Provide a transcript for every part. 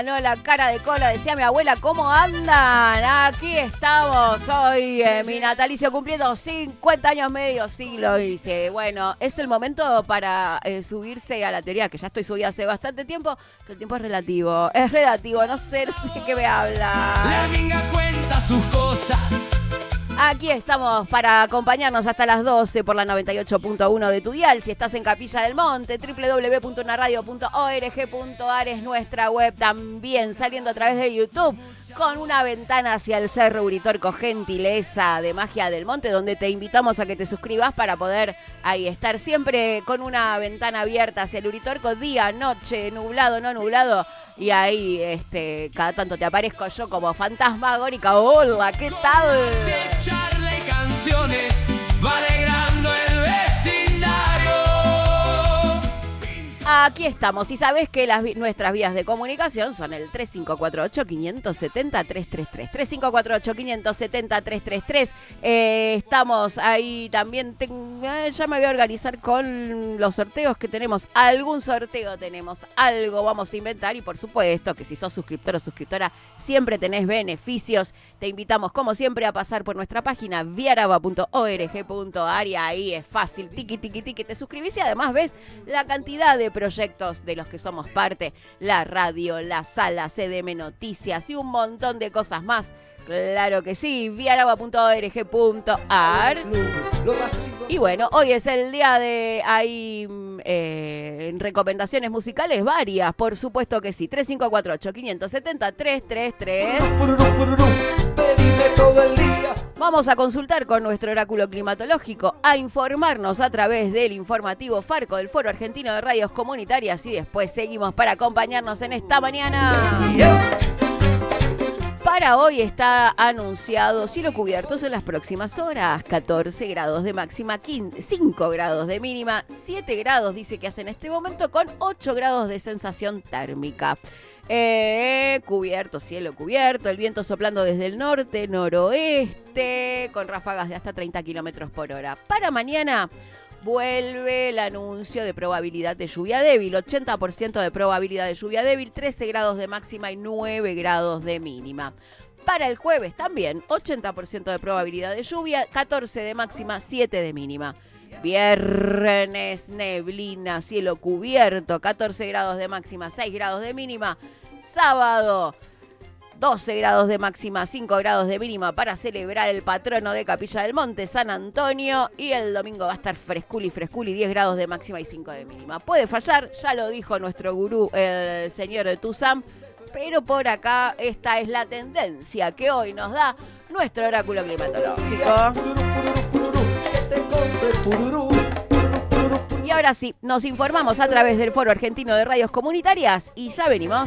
No, la cara de cola, decía mi abuela, ¿cómo andan? Aquí estamos hoy, mi natalicio cumpliendo 50 años, medio siglo. Y dice, bueno, es el momento para subirse a la teoría, que ya estoy subida hace bastante tiempo, que el tiempo es relativo, no sé de qué me habla. La minga cuenta sus cosas. Aquí estamos para acompañarnos hasta las 12 por la 98.1 de tu dial. Si estás en Capilla del Monte, www.unaradio.org.ar es nuestra web, también saliendo a través de YouTube con una ventana hacia el Cerro Uritorco, gentileza de Magia del Monte, donde te invitamos a que te suscribas para poder ahí estar siempre con una ventana abierta hacia el Uritorco, día, noche, nublado, no nublado. Y ahí, cada tanto te aparezco yo como fantasmagórica. Hola, ¿qué tal? De echarle canciones, va alegrando el vecindario. Aquí estamos. Y sabés que nuestras vías de comunicación son el 3548-570-333. 3548-570-333. Estamos ahí también. Ya me voy a organizar con los sorteos que tenemos. Algún sorteo tenemos. Algo vamos a inventar. Y por supuesto que si sos suscriptor o suscriptora, siempre tenés beneficios. Te invitamos, como siempre, a pasar por nuestra página viaraba.org.ar. Y ahí es fácil. Tiki, tiki, tiki. Te suscribís y además ves la cantidad de proyectos de los que somos parte, la radio, la sala, CDM Noticias y un montón de cosas más. Claro que sí, viaraba.org.ar. Y bueno, hoy es el día de recomendaciones musicales varias, por supuesto que sí. 3548-570-333. Pedime todo el día. Vamos a consultar con nuestro oráculo climatológico, a informarnos a través del informativo Farco del Foro Argentino de Radios Comunitarias y después seguimos para acompañarnos en esta mañana. Para hoy está anunciado cielo cubierto en las próximas horas, 14 grados de máxima, 5 grados de mínima, 7 grados dice que hace en este momento con 8 grados de sensación térmica. Cubierto, cielo cubierto, el viento soplando desde el norte, noroeste, con ráfagas de hasta 30 kilómetros por hora. Para mañana vuelve el anuncio de probabilidad de lluvia débil, 80% de probabilidad de lluvia débil, 13 grados de máxima y 9 grados de mínima. Para el jueves también, 80% de probabilidad de lluvia, 14 de máxima, 7 de mínima. Viernes, neblina, cielo cubierto, 14 grados de máxima, 6 grados de mínima. Sábado, 12 grados de máxima, 5 grados de mínima para celebrar el patrono de Capilla del Monte, San Antonio. Y el domingo va a estar fresculi, 10 grados de máxima y 5 de mínima. Puede fallar, ya lo dijo nuestro gurú, el señor Tuzam, pero por acá esta es la tendencia que hoy nos da nuestro oráculo climatológico. Y ahora sí, nos informamos a través del Foro Argentino de Radios Comunitarias y ya venimos.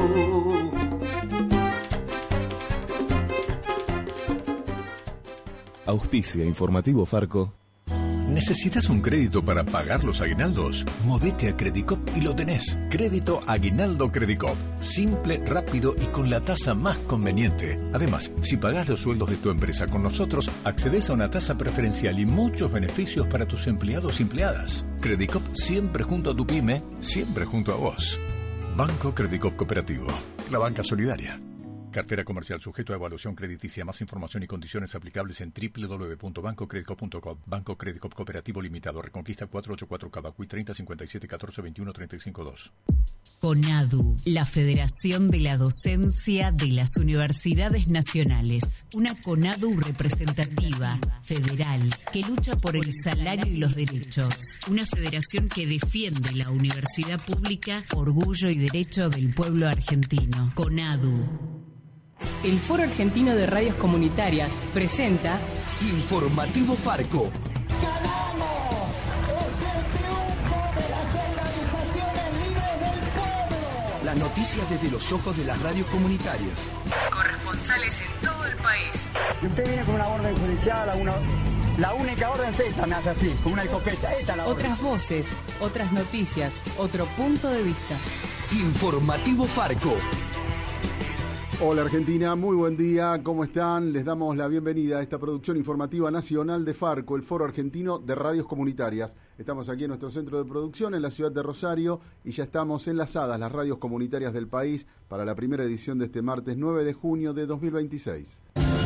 Auspicia Informativo Farco. ¿Necesitas un crédito para pagar los aguinaldos? Movete a Credicop y lo tenés. Crédito Aguinaldo Credicop. Simple, rápido y con la tasa más conveniente. Además, si pagás los sueldos de tu empresa con nosotros, accedes a una tasa preferencial y muchos beneficios para tus empleados y empleadas. Credicop siempre junto a tu pyme, siempre junto a vos. Banco Credicop Cooperativo. La banca solidaria. Cartera comercial sujeto a evaluación crediticia. Más información y condiciones aplicables en www.bancocredicop.com. Banco Credicop Cooperativo Limitado. Reconquista 484 Cavacuy 30 57 14 21 35 2. CONADU, la Federación de la Docencia de las Universidades Nacionales. Una CONADU representativa, federal, que lucha por el salario y los derechos. Una federación que defiende la universidad pública, orgullo y derecho del pueblo argentino. CONADU. El Foro Argentino de Radios Comunitarias presenta Informativo Farco. ¡Ganamos! ¡Es el triunfo de las organizaciones libres del pueblo! Las noticias desde los ojos de las radios comunitarias. Corresponsales en todo el país. Y usted viene con una orden judicial, la única orden es esta, me hace así, con una escopeta. Esta es la orden. otras voces, otras noticias, otro punto de vista. Informativo Farco. Hola Argentina, muy buen día, ¿cómo están? Les damos la bienvenida a esta producción informativa nacional de Farco, el Foro Argentino de Radios Comunitarias. Estamos aquí en nuestro centro de producción en la ciudad de Rosario y ya estamos enlazadas las radios comunitarias del país para la primera edición de este martes 9 de junio de 2026.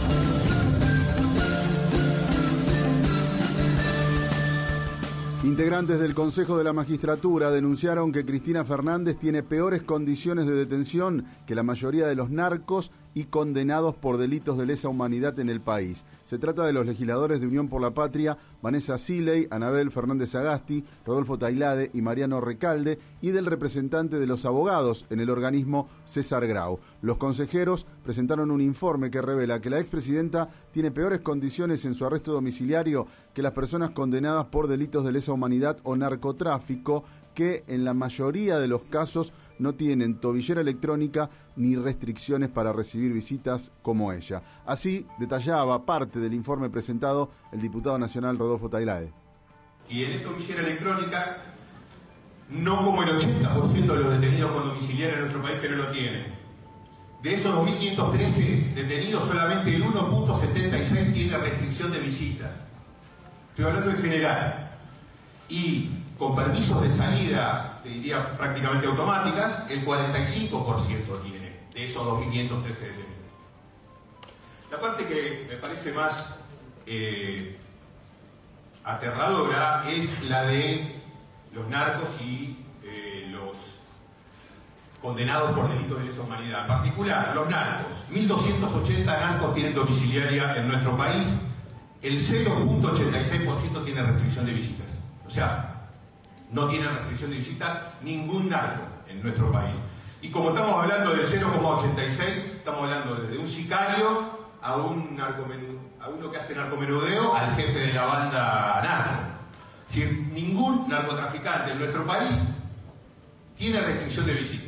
Integrantes del Consejo de la Magistratura denunciaron que Cristina Fernández tiene peores condiciones de detención que la mayoría de los narcos y condenados por delitos de lesa humanidad en el país. Se trata de los legisladores de Unión por la Patria, Vanessa Siley, Anabel Fernández Agasti, Rodolfo Tailade y Mariano Recalde, y del representante de los abogados en el organismo, César Grau. Los consejeros presentaron un informe que revela que la expresidenta tiene peores condiciones en su arresto domiciliario que las personas condenadas por delitos de lesa humanidad o narcotráfico, que en la mayoría de los casos no tienen tobillera electrónica ni restricciones para recibir visitas como ella. Así detallaba parte del informe presentado el diputado nacional Rodolfo Tailade. Y en esta tobillera electrónica, no como el 80% de los detenidos con domiciliario en nuestro país que no lo tienen. De esos 2.513 detenidos, solamente el 1.76 tiene restricción de visitas. Estoy hablando en general. Y con permisos de salida, te diría prácticamente automáticas, el 45% tiene de esos 2.513 detenidos. La parte que me parece más aterradora es la de los narcos y los condenados por delitos de lesa humanidad. En particular, los narcos. 1.280 narcos tienen domiciliaria en nuestro país. El 0.86% tiene restricción de visitas. O sea, no tiene restricción de visita ningún narco en nuestro país. Y como estamos hablando del 0,86, estamos hablando desde un sicario a uno que hace narcomenudeo, al jefe de la banda narco. Es decir, ningún narcotraficante en nuestro país tiene restricción de visita.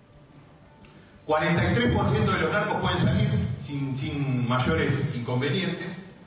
43% de los narcos pueden salir sin mayores inconvenientes.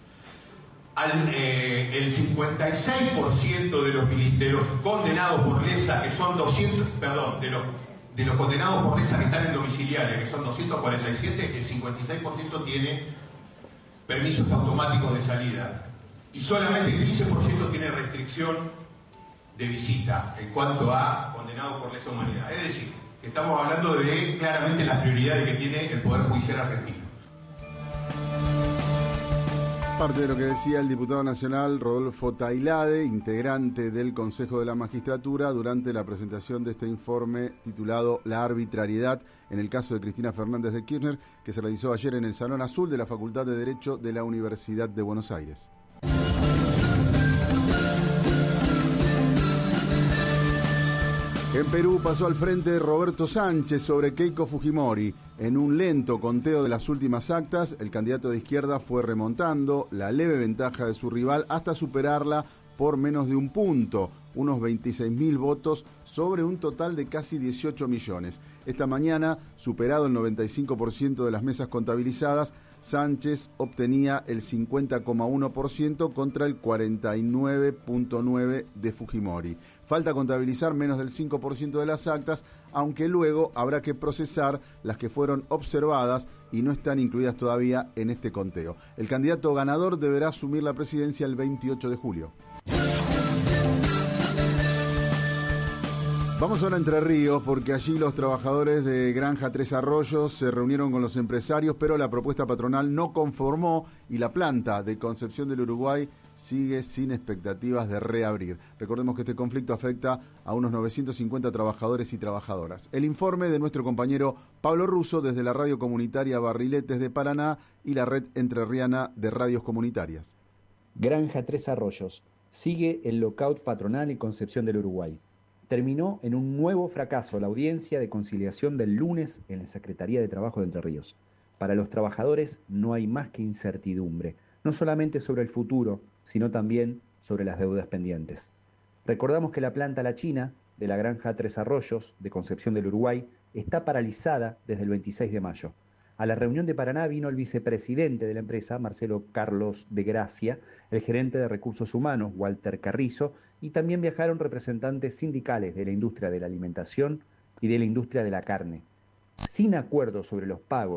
El 56% de los condenados por lesa, que son 200, perdón, de los condenados por lesa que están en domiciliaria, que son 247, el 56% tiene permisos automáticos de salida. Y solamente el 15% tiene restricción de visita en cuanto a condenados por lesa humanidad. Es decir, que estamos hablando de claramente las prioridades que tiene el Poder Judicial argentino. Parte de lo que decía el diputado nacional Rodolfo Tailade, integrante del Consejo de la Magistratura, durante la presentación de este informe titulado La arbitrariedad en el caso de Cristina Fernández de Kirchner, que se realizó ayer en el Salón Azul de la Facultad de Derecho de la Universidad de Buenos Aires. En Perú pasó al frente Roberto Sánchez sobre Keiko Fujimori. En un lento conteo de las últimas actas, el candidato de izquierda fue remontando la leve ventaja de su rival hasta superarla por menos de un punto, unos 26.000 votos sobre un total de casi 18 millones. Esta mañana, superado el 95% de las mesas contabilizadas, Sánchez obtenía el 50,1% contra el 49,9% de Fujimori. Falta contabilizar menos del 5% de las actas, aunque luego habrá que procesar las que fueron observadas y no están incluidas todavía en este conteo. El candidato ganador deberá asumir la presidencia el 28 de julio. Vamos ahora a Entre Ríos, porque allí los trabajadores de Granja Tres Arroyos se reunieron con los empresarios, pero la propuesta patronal no conformó y la planta de Concepción del Uruguay sigue sin expectativas de reabrir. Recordemos que este conflicto afecta a unos 950 trabajadores y trabajadoras. El informe de nuestro compañero Pablo Russo desde la radio comunitaria Barriletes de Paraná y la red entrerriana de radios comunitarias. Granja Tres Arroyos. Sigue el lockout patronal en Concepción del Uruguay. Terminó en un nuevo fracaso la audiencia de conciliación del lunes en la Secretaría de Trabajo de Entre Ríos. Para los trabajadores no hay más que incertidumbre, no solamente sobre el futuro, sino también sobre las deudas pendientes. Recordamos que la planta La China de la Granja Tres Arroyos de Concepción del Uruguay está paralizada desde el 26 de mayo. A la reunión de Paraná vino el vicepresidente de la empresa, Marcelo Carlos de Gracia, el gerente de Recursos Humanos, Walter Carrizo, y también viajaron representantes sindicales de la industria de la alimentación y de la industria de la carne. Sin acuerdo sobre los pagos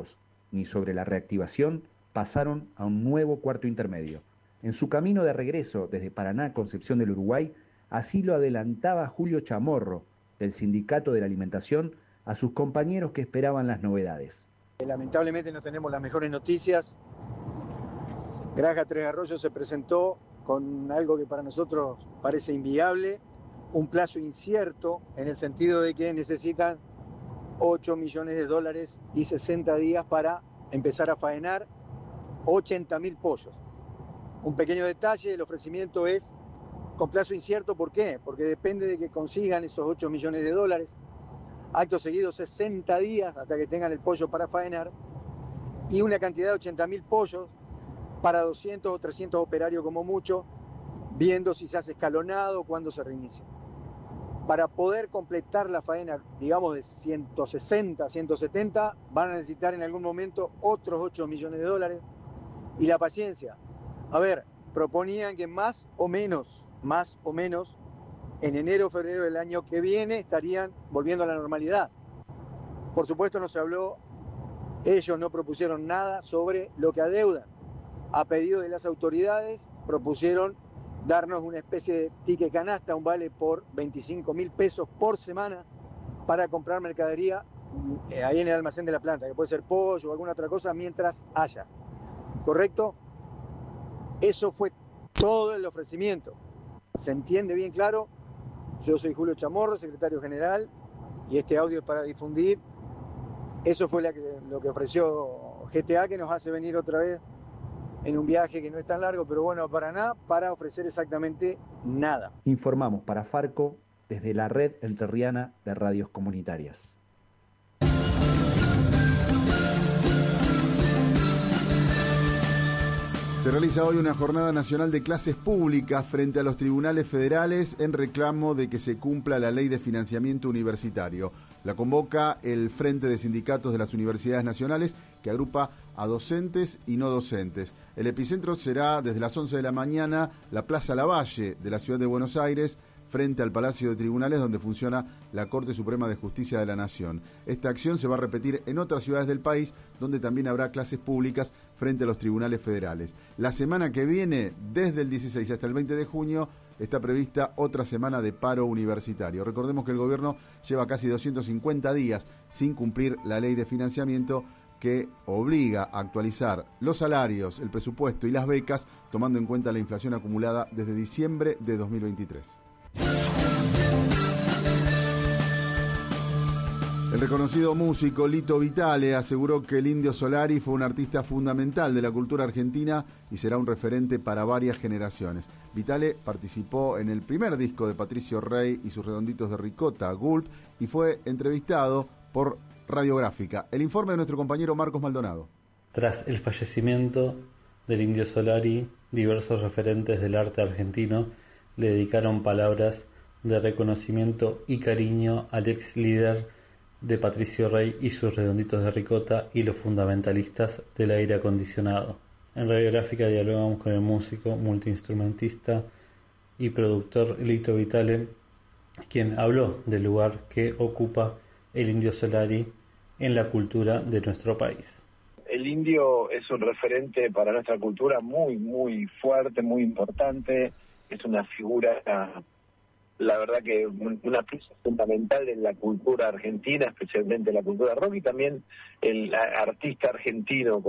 ni sobre la reactivación pasaron a un nuevo cuarto intermedio. En su camino de regreso desde Paraná a Concepción del Uruguay, así lo adelantaba Julio Chamorro, del Sindicato de la Alimentación, a sus compañeros que esperaban las novedades. Lamentablemente no tenemos las mejores noticias. Granja Tres Arroyos se presentó con algo que para nosotros parece inviable, un plazo incierto en el sentido de que necesitan $8 millones y 60 días para empezar a faenar 80.000 pollos. Un pequeño detalle, el ofrecimiento es con plazo incierto, ¿por qué? Porque depende de que consigan esos $8 millones, acto seguido 60 días hasta que tengan el pollo para faenar, y una cantidad de 80.000 pollos para 200 o 300 operarios como mucho, viendo si se hace escalonado o cuándo se reinicia. Para poder completar la faena, digamos de 160, 170, van a necesitar en algún momento otros $8 millones. Y la paciencia. A ver, proponían que más o menos, en enero o febrero del año que viene estarían volviendo a la normalidad. Por supuesto no se habló, ellos no propusieron nada sobre lo que adeudan. A pedido de las autoridades propusieron darnos una especie de ticket canasta, un vale por 25.000 pesos por semana para comprar mercadería ahí en el almacén de la planta, que puede ser pollo o alguna otra cosa mientras haya. ¿Correcto? Eso fue todo el ofrecimiento. ¿Se entiende bien claro? Yo soy Julio Chamorro, secretario general, y este audio es para difundir. Eso fue lo que ofreció GTA, que nos hace venir otra vez en un viaje que no es tan largo, pero bueno, a Paraná, para ofrecer exactamente nada. Informamos para Farco desde la Red Entrerriana de Radios Comunitarias. Se realiza hoy una jornada nacional de clases públicas frente a los tribunales federales en reclamo de que se cumpla la ley de financiamiento universitario. La convoca el Frente de Sindicatos de las Universidades Nacionales, que agrupa a docentes y no docentes. El epicentro será desde las 11 de la mañana la Plaza Lavalle de la ciudad de Buenos Aires, frente al Palacio de Tribunales, donde funciona la Corte Suprema de Justicia de la Nación. Esta acción se va a repetir en otras ciudades del país, donde también habrá clases públicas frente a los tribunales federales. La semana que viene, desde el 16 hasta el 20 de junio, está prevista otra semana de paro universitario. Recordemos que el gobierno lleva casi 250 días sin cumplir la ley de financiamiento que obliga a actualizar los salarios, el presupuesto y las becas, tomando en cuenta la inflación acumulada desde diciembre de 2023. El reconocido músico Lito Vitale aseguró que el Indio Solari fue un artista fundamental de la cultura argentina y será un referente para varias generaciones. Vitale participó en el primer disco de Patricio Rey y sus Redonditos de Ricota, Gulp, y fue entrevistado por Radiográfica. El informe de nuestro compañero Marcos Maldonado. Tras el fallecimiento del Indio Solari, diversos referentes del arte argentino le dedicaron palabras de reconocimiento y cariño al ex líder de Patricio Rey y sus Redonditos de Ricota y los fundamentalistas del aire acondicionado. En Radiográfica dialogamos con el músico, multiinstrumentista y productor Lito Vitale, quien habló del lugar que ocupa el Indio Solari en la cultura de nuestro país. El indio es un referente para nuestra cultura muy, muy fuerte, muy importante. Es una figura, la verdad que una pieza fundamental en la cultura argentina, especialmente en la cultura rock, y también el artista argentino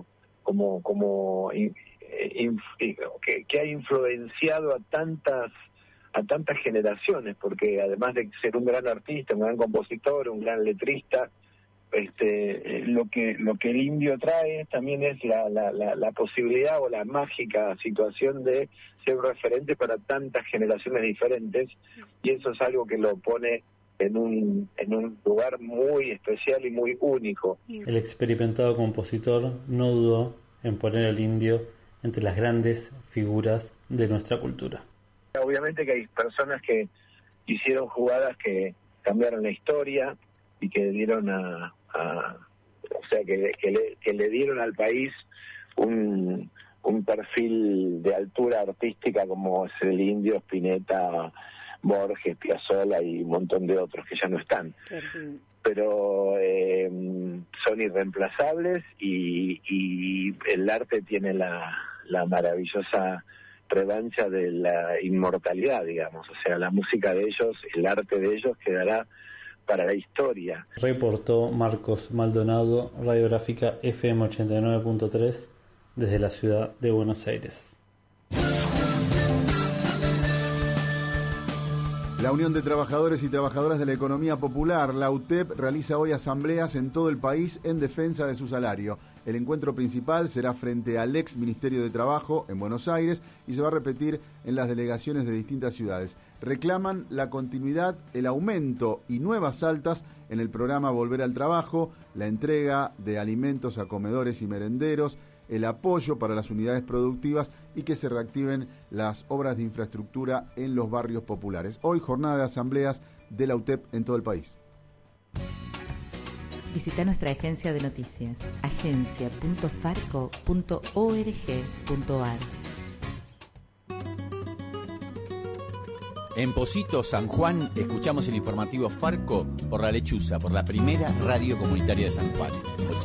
que ha influenciado a tantas generaciones, porque además de ser un gran artista, un gran compositor, un gran letrista, lo que el indio trae también es la posibilidad o la mágica situación de ser un referente para tantas generaciones diferentes, y eso es algo que lo pone en un lugar muy especial y muy único. El experimentado compositor no dudó en poner al indio entre las grandes figuras de nuestra cultura. Obviamente que hay personas que hicieron jugadas que cambiaron la historia y que dieron que le dieron al país un perfil de altura artística, como es el Indio, Spinetta, Borges, Piazzolla y un montón de otros que ya no están. Pero son irreemplazables y el arte tiene la maravillosa revancha de la inmortalidad, digamos. O sea, la música de ellos, el arte de ellos quedará para la historia. Reportó Marcos Maldonado, Radiográfica FM 89.3 desde la ciudad de Buenos Aires. La Unión de Trabajadores y Trabajadoras de la Economía Popular, la UTEP, realiza hoy asambleas en todo el país en defensa de su salario. El encuentro principal será frente al ex Ministerio de Trabajo en Buenos Aires y se va a repetir en las delegaciones de distintas ciudades. Reclaman la continuidad, el aumento y nuevas altas en el programa Volver al Trabajo, la entrega de alimentos a comedores y merenderos, el apoyo para las unidades productivas y que se reactiven las obras de infraestructura en los barrios populares. Hoy jornada de asambleas de la UTEP en todo el país. Visita nuestra agencia de noticias, agencia.farco.org.ar. En Pocito, San Juan, escuchamos el informativo Farco por La Lechuza, por la primera radio comunitaria de San Juan,